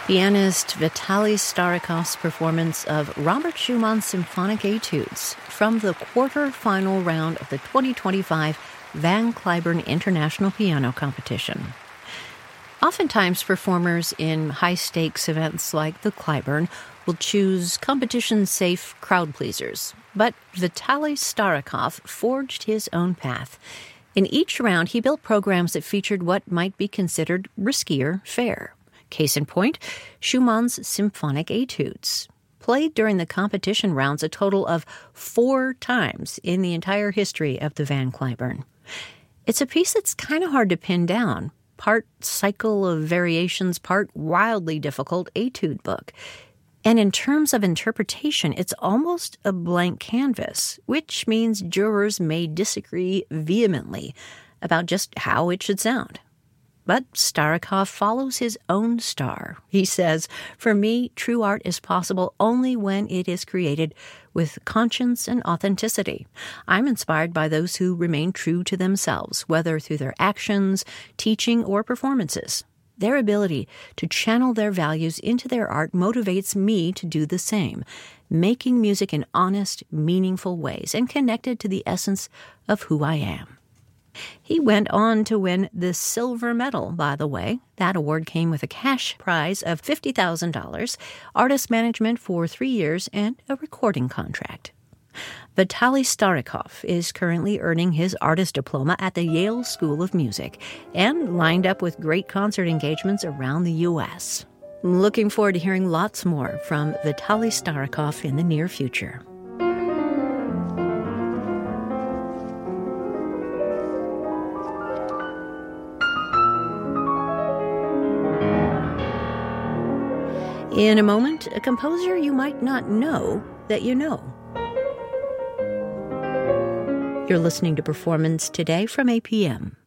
Pianist Vitaly Starikov's performance of Robert Schumann's Symphonic Etudes from the quarter-final round of the 2025 Van Cliburn International Piano Competition. Oftentimes, performers in high-stakes events like the Cliburn will choose competition-safe crowd pleasers. But Vitaly Starikov forged his own path. In each round, he built programs that featured what might be considered riskier fare. Case in point, Schumann's Symphonic Etudes, played during the competition rounds a total of 4 times in the entire history of the Van Cliburn. It's a piece that's kind of hard to pin down, part cycle of variations, part wildly difficult etude book. And in terms of interpretation, it's almost a blank canvas, which means jurors may disagree vehemently about just how it should sound. But Starikov follows his own star. He says, "For me, true art is possible only when it is created with conscience and authenticity. I'm inspired by those who remain true to themselves, whether through their actions, teaching, or performances. Their ability to channel their values into their art motivates me to do the same, making music in honest, meaningful ways and connected to the essence of who I am." He went on to win the silver medal, by the way. That award came with a cash prize of $50,000, artist management for 3 years, and a recording contract. Vitaly Starikov is currently earning his artist diploma at the Yale School of Music and lined up with great concert engagements around the U.S. Looking forward to hearing lots more from Vitaly Starikov in the near future. In a moment, a composer you might not know that you know. You're listening to Performance Today from APM.